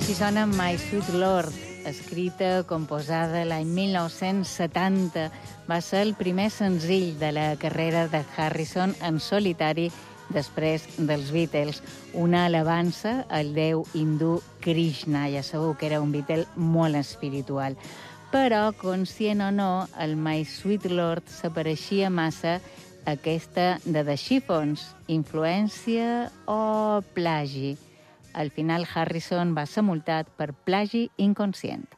Així sona My Sweet Lord, escrita, composada l'any 1970. Va ser el primer senzill de la carrera de Harrison en solitari després dels Beatles, una alabança al déu hindú Krishna. Ja sabeu que era un Beatle molt espiritual. Però, conscient o no, el My Sweet Lord s'apareixia massa aquesta de The Chiffons, influència o plagi. Al final, Harrison va ser multat per plagi inconscient.